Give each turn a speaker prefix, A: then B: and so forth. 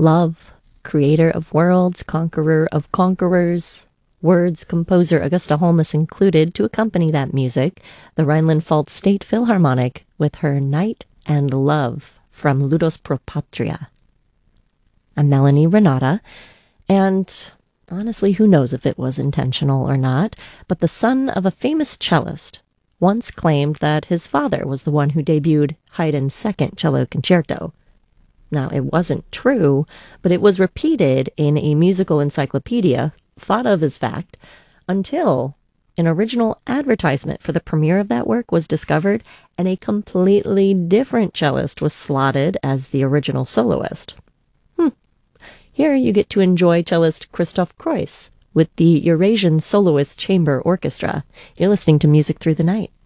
A: Love, creator of worlds, conqueror of conquerors. Words composer Augusta Holmes included to accompany that music, the Rhineland-Pfalz State Philharmonic with her Night and Love from Ludus Pro Patria. I'm Melanie Renata, and honestly, who knows if it was intentional or not, but the son of a famous cellist once claimed that his father was the one who debuted Haydn's second cello concerto. Now, it wasn't true, but it was repeated in a musical encyclopedia, thought of as fact, until an original advertisement for the premiere of that work was discovered and a completely different cellist was slotted as the original soloist. Here you get to enjoy cellist Christoph Kreuss with the Eurasian Soloist Chamber Orchestra. You're listening to Music Through the Night.